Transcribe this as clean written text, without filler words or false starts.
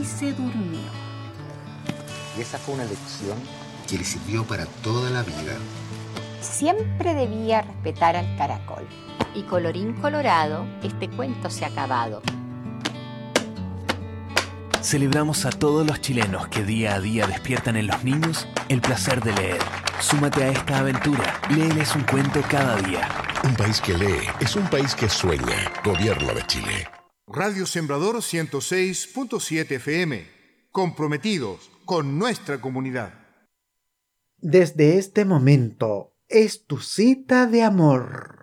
y se durmió. Y esa fue una lección que le sirvió para toda la vida. Siempre debía respetar al caracol. Y colorín colorado, este cuento se ha acabado. Celebramos a todos los chilenos que día a día despiertan en los niños el placer de leer. Súmate a esta aventura. Léeles un cuento cada día. Un país que lee es un país que sueña. Gobierno de Chile. Radio Sembrador 106.7 FM. Comprometidos con nuestra comunidad. Desde este momento es tu cita de amor.